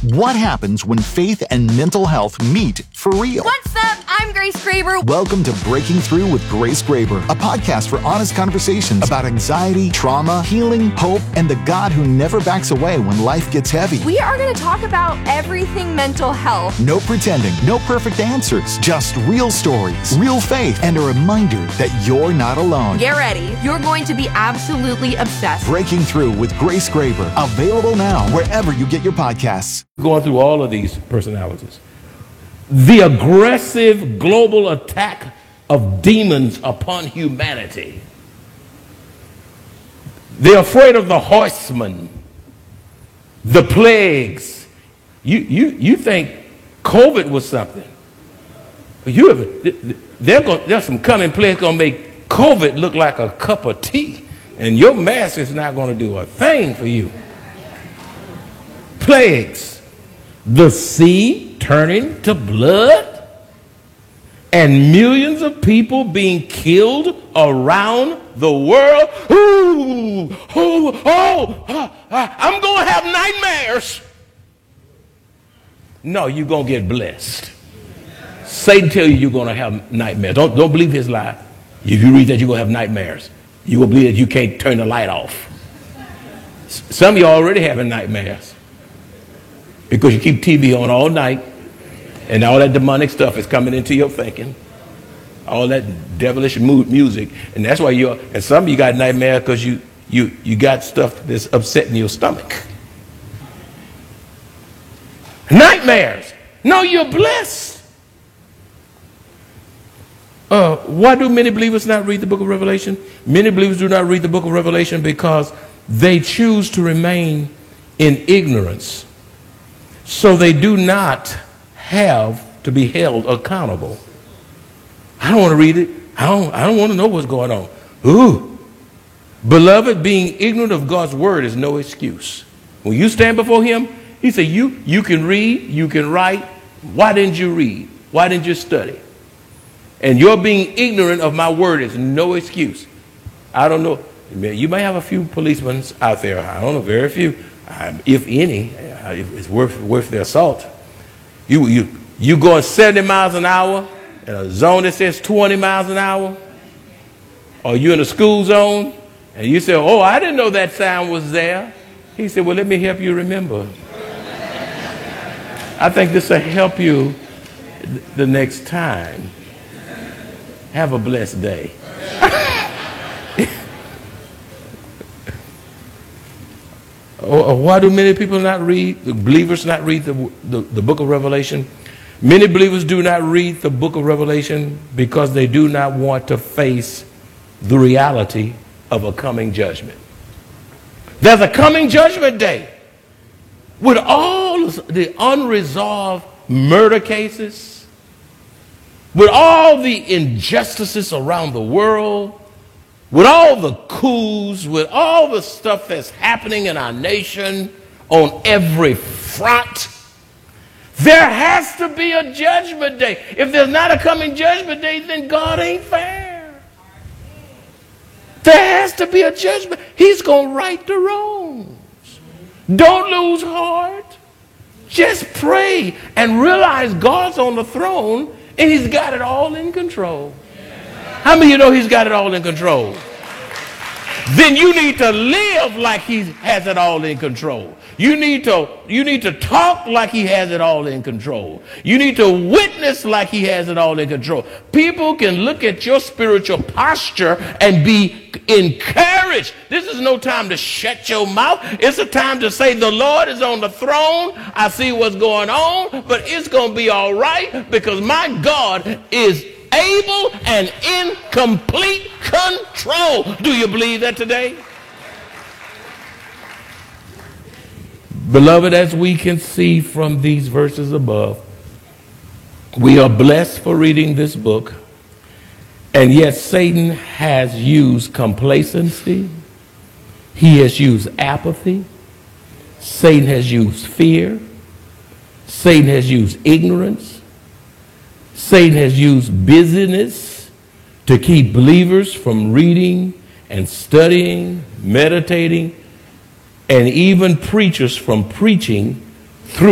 What happens when faith and mental health meet for real? What's up? I'm Grace Graber. Welcome to Breaking Through with Grace Graber, a podcast for honest conversations about anxiety, trauma, healing, hope, and the God who never backs away when life gets heavy. We are going to talk about everything mental health. No pretending, no perfect answers, just real stories, real faith, and a reminder that you're not alone. Get ready. You're going to be absolutely obsessed. Breaking Through with Grace Graber, available now wherever you get your podcasts. Going through all of these personalities. The aggressive global attack of demons upon humanity. They're afraid of the horsemen, the plagues. You think COVID was something. There's some coming plagues going to make COVID look like a cup of tea, and your mask is not going to do a thing for you. Plagues. The sea turning to blood, and millions of people being killed around the world. I'm going to have nightmares. No, you're going to get blessed. Satan tell you you're going to have nightmares. Don't believe his lie. If you read that, you're going to have nightmares. You're going to believe that you can't turn the light off. Some of you are already having nightmares. Because you keep TV on all night, and all that demonic stuff is coming into your thinking, all that devilish music, and that's why and some of you got nightmares because you got stuff that's upsetting your stomach. Nightmares. No, you're blessed. Why do many believers not read the book of Revelation? Many believers do not read the book of Revelation because they choose to remain in ignorance. So they do not have to be held accountable. I don't want to read it. I don't want to know what's going on. Ooh. Beloved, being ignorant of God's word is no excuse. When you stand before him, he said, you can read, you can write. Why didn't you read? Why didn't you study? And your being ignorant of my word is no excuse. I don't know. You may have a few policemen out there. I don't know, very few. If any, it's worth their salt. You going 70 miles an hour in a zone that says 20 miles an hour, or you in a school zone, and you say, oh, I didn't know that sign was there. He said, well, let me help you remember. I think this will help you the next time. Have a blessed day. Why do many people believers not read the book of Revelation? Many believers do not read the book of Revelation because they do not want to face the reality of a coming judgment. There's a coming judgment day with all the unresolved murder cases, with all the injustices around the world, with all the coups, with all the stuff that's happening in our nation on every front. There has to be a judgment day. If there's not a coming judgment day, then God ain't fair. There has to be a judgment. He's going to right the wrongs. Don't lose heart. Just pray and realize God's on the throne and he's got it all in control. How many of you know he's got it all in control? Then you need to live like he has it all in control. You need to talk like he has it all in control. You need to witness like he has it all in control. People can look at your spiritual posture and be encouraged. This is no time to shut your mouth. It's a time to say the Lord is on the throne. I see what's going on, but it's going to be all right because my God is able and in complete control. Do you believe that today? Beloved, as we can see from these verses above, we are blessed for reading this book, and yet Satan has used complacency, he has used apathy, Satan has used fear, Satan has used ignorance, Satan has used busyness to keep believers from reading and studying, meditating, and even preachers from preaching